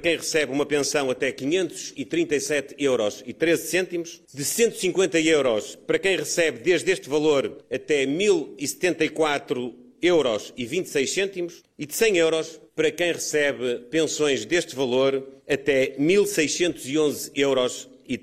quem recebe uma pensão até 537,13 euros, de 150 euros para quem recebe desde este valor até 1.074 euros e 26 cêntimos e de 100 euros para quem recebe pensões deste valor até 1.611 euros e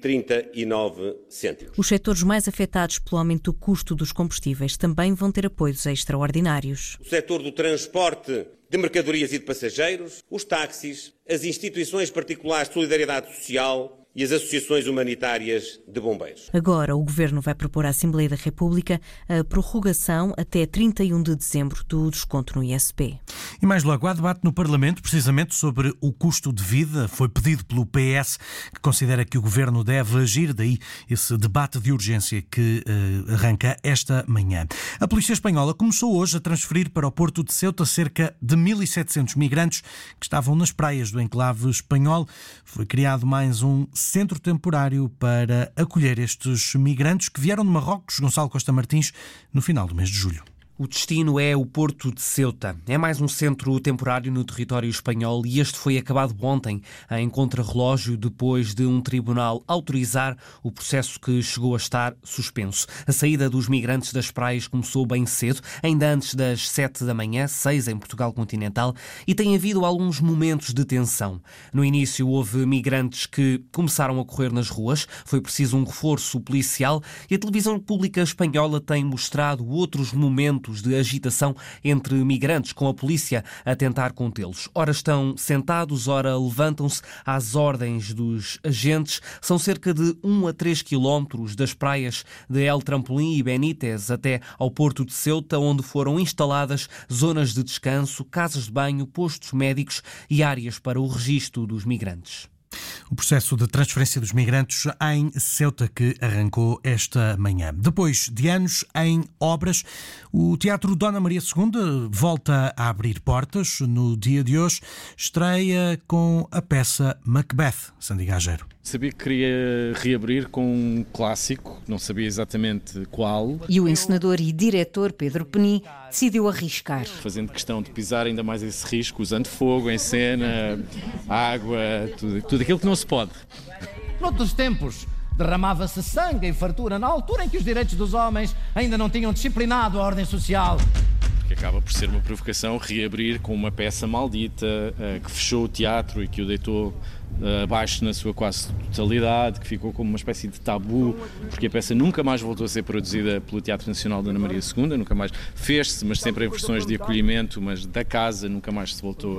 39 cêntimos. Os setores mais afetados pelo aumento do custo dos combustíveis também vão ter apoios extraordinários. O setor do transporte de mercadorias e de passageiros, os táxis, as instituições particulares de solidariedade social e as associações humanitárias de bombeiros. Agora, o Governo vai propor à Assembleia da República a prorrogação até 31 de dezembro do desconto no ISP. E mais logo, há debate no Parlamento precisamente sobre o custo de vida. Foi pedido pelo PS, que considera que o Governo deve agir, daí esse debate de urgência que arranca esta manhã. A Polícia Espanhola começou hoje a transferir para o Porto de Ceuta cerca de 1.700 migrantes que estavam nas praias do enclave espanhol. Foi criado mais um centro temporário para acolher estes migrantes que vieram de Marrocos, Gonçalo Costa Martins, no final do mês de julho. O destino é o Porto de Ceuta. É mais um centro temporário no território espanhol e este foi acabado ontem, em contrarrelógio, depois de um tribunal autorizar o processo que chegou a estar suspenso. A saída dos migrantes das praias começou bem cedo, ainda antes das 7 da manhã, 6 em Portugal continental, e tem havido alguns momentos de tensão. No início houve migrantes que começaram a correr nas ruas, foi preciso um reforço policial e a televisão pública espanhola tem mostrado outros momentos de agitação entre migrantes, com a polícia a tentar contê-los. Ora estão sentados, ora levantam-se às ordens dos agentes. São cerca de 1 a 3 quilómetros das praias de El Trampolim e Benítez até ao Porto de Ceuta, onde foram instaladas zonas de descanso, casas de banho, postos médicos e áreas para o registro dos migrantes. O processo de transferência dos migrantes em Ceuta que arrancou esta manhã. Depois de anos em obras, o Teatro Dona Maria II volta a abrir portas. No dia de hoje, estreia com a peça Macbeth, Sandy Gageiro. Sabia que queria reabrir com um clássico, não sabia exatamente qual. E o encenador e diretor Pedro Penin decidiu arriscar. Fazendo questão de pisar ainda mais esse risco, usando fogo em cena, água, tudo aquilo que não se pode. Noutros tempos, derramava-se sangue em fartura na altura em que os direitos dos homens ainda não tinham disciplinado a ordem social. Que acaba por ser uma provocação reabrir com uma peça maldita que fechou o teatro e que o deitou abaixo na sua quase totalidade, que ficou como uma espécie de tabu, porque a peça nunca mais voltou a ser produzida pelo Teatro Nacional Dona Maria II, nunca mais fez-se, mas sempre em versões de acolhimento, mas da casa nunca mais se voltou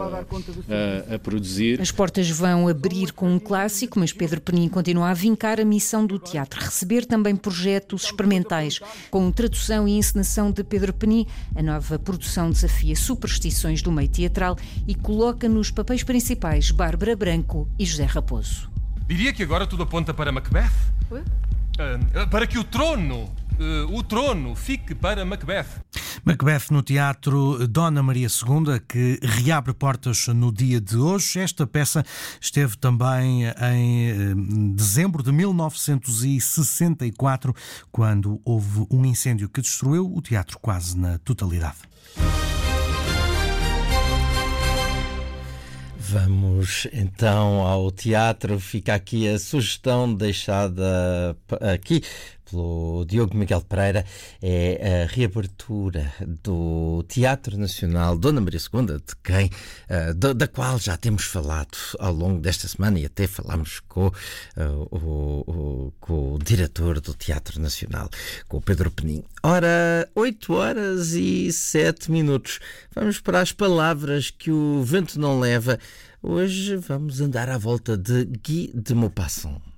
a produzir. As portas vão abrir com um clássico, mas Pedro Penin continua a vincar a missão do teatro, receber também projetos experimentais. Com tradução e encenação de Pedro Penin, a nova produção desafia superstições do meio teatral e coloca nos papéis principais Bárbara Branco e José Raposo. Diria que agora tudo aponta para Macbeth. Para que o trono fique para Macbeth. Macbeth no Teatro Dona Maria II, que reabre portas no dia de hoje. Esta peça esteve também em dezembro de 1964, quando houve um incêndio que destruiu o teatro quase na totalidade. Vamos então ao teatro. Fica aqui a sugestão deixada aqui pelo Diogo Miguel Pereira. É a reabertura do Teatro Nacional Dona Maria II, da qual já temos falado ao longo desta semana e até falámos com o diretor do Teatro Nacional, com o Pedro Penin. Ora, 8h07. Vamos para as palavras que o vento não leva. Hoje vamos andar à volta de Guy de Maupassant.